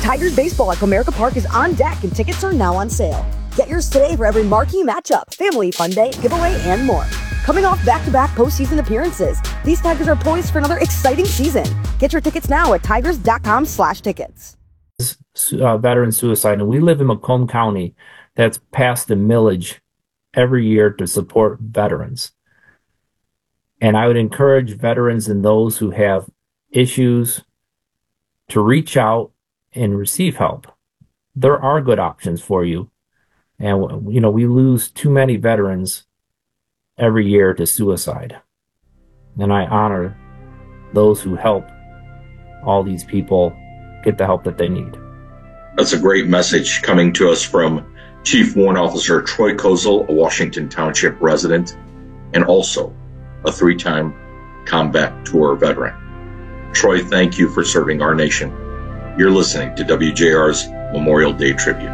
Tigers baseball at Comerica Park is on deck and tickets are now on sale. Get yours today for every marquee matchup, family fun day, giveaway, and more. Coming off back-to-back postseason appearances, these Tigers are poised for another exciting season. Get your tickets now at tigers.com/tickets. Veteran suicide, and we live in Macomb County that's passed the millage every year to support veterans. And I would encourage veterans and those who have issues to reach out and receive help. There are good options for you. And, we lose too many veterans every year to suicide. And I honor those who help all these people get the help that they need. That's a great message coming to us from Chief Warrant Officer Troy Kozel, a Washington Township resident, and also a 3-time combat tour veteran. Troy, thank you for serving our nation. You're listening to WJR's Memorial Day Tribute.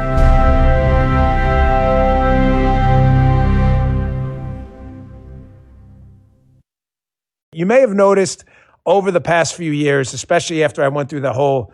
You may have noticed over the past few years, especially after I went through the whole,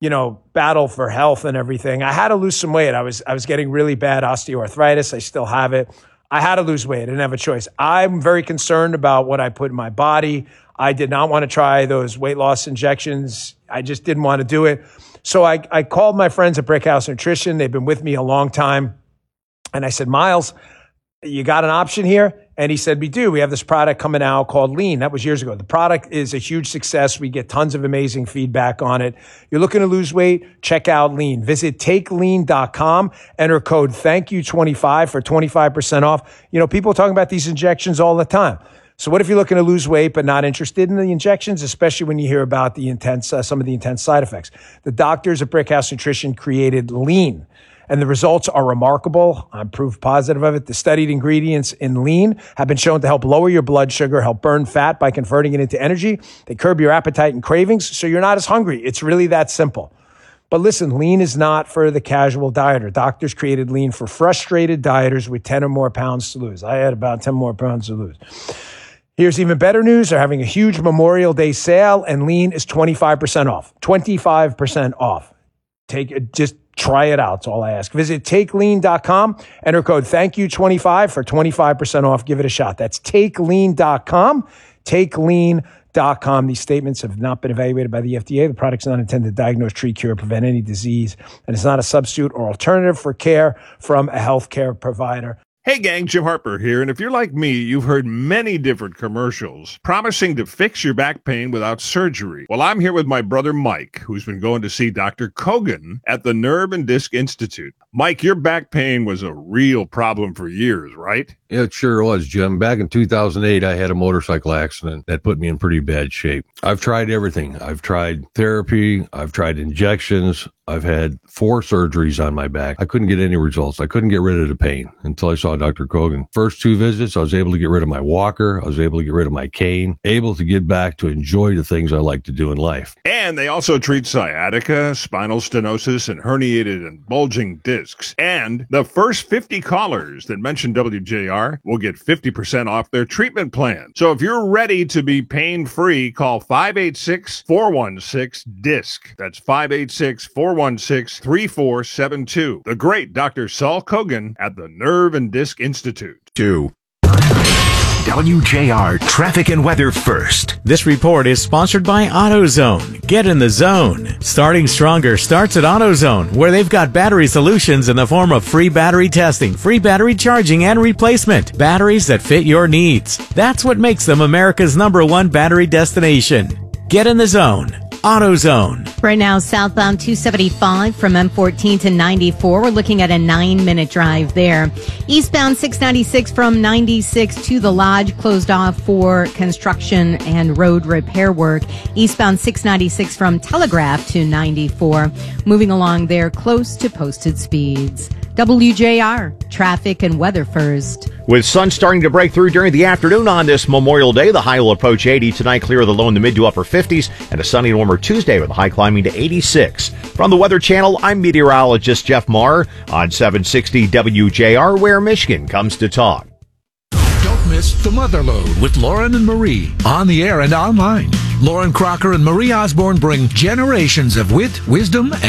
battle for health and everything, I had to lose some weight. I was getting really bad osteoarthritis. I still have it. I had to lose weight. I didn't have a choice. I'm very concerned about what I put in my body. I did not want to try those weight loss injections. I just didn't want to do it. So I called my friends at Brickhouse Nutrition. They've been with me a long time. And I said, Miles, you got an option here? And he said, we do. We have this product coming out called Lean. That was years ago. The product is a huge success. We get tons of amazing feedback on it. You're looking to lose weight? Check out Lean. Visit takelean.com. Enter code THANKYOU25 for 25% off. People are talking about these injections all the time. So what if you're looking to lose weight but not interested in the injections, especially when you hear about the some of the intense side effects? The doctors at Brickhouse Nutrition created Lean, and the results are remarkable. I'm proof positive of it. The studied ingredients in Lean have been shown to help lower your blood sugar, help burn fat by converting it into energy. They curb your appetite and cravings, so you're not as hungry. It's really that simple. But listen, Lean is not for the casual dieter. Doctors created Lean for frustrated dieters with 10 or more pounds to lose. I had about 10 more pounds to lose. Here's even better news. They're having a huge Memorial Day sale, and Lean is 25% off. 25% off. Just try it out. That's all I ask. Visit takelean.com. Enter code THANKYOU25 for 25% off. Give it a shot. That's takelean.com. Takelean.com. These statements have not been evaluated by the FDA. The product's not intended to diagnose, treat, cure, prevent any disease, and it's not a substitute or alternative for care from a healthcare provider. Hey gang, Jim Harper here, and if you're like me, you've heard many different commercials promising to fix your back pain without surgery. Well, I'm here with my brother Mike, who's been going to see Dr. Kogan at the Nerve and Disc Institute. Mike, your back pain was a real problem for years, right? It sure was, Jim. Back in 2008, I had a motorcycle accident that put me in pretty bad shape. I've tried everything. I've tried therapy. I've tried injections. I've had 4 surgeries on my back. I couldn't get any results. I couldn't get rid of the pain until I saw Dr. Kogan. First 2 visits, I was able to get rid of my walker. I was able to get rid of my cane, able to get back to enjoy the things I like to do in life. And they also treat sciatica, spinal stenosis, and herniated and bulging discs. And the first 50 callers that mention WJR will get 50% off their treatment plan. So if you're ready to be pain-free, call 586-416-DISC. That's 586-416-3472. The great Dr. Saul Kogan at the Nerve and Disc Institute. 2. WJR Traffic and Weather First. This report is sponsored by AutoZone. Get in the zone. Starting Stronger starts at AutoZone, where they've got battery solutions in the form of free battery testing, free battery charging, and replacement. Batteries that fit your needs. That's what makes them America's #1 battery destination. Get in the zone. AutoZone. Right now, southbound 275 from M14 to 94. We're looking at a 9-minute drive there. Eastbound 696 from 96 to the Lodge, closed off for construction and road repair work. Eastbound 696 from Telegraph to 94. Moving along there close to posted speeds. WJR, traffic and weather first. With sun starting to break through during the afternoon on this Memorial Day, the high will approach 80 tonight, clear of the low in the mid to upper 50s, and a sunny and warmer Tuesday with the high climbing to 86. From the Weather Channel, I'm meteorologist Jeff Marr on 760 WJR, where Michigan comes to talk. Don't miss The Motherlode with Lauren and Marie on the air and online. Lauren Crocker and Marie Osborne bring generations of wit, wisdom,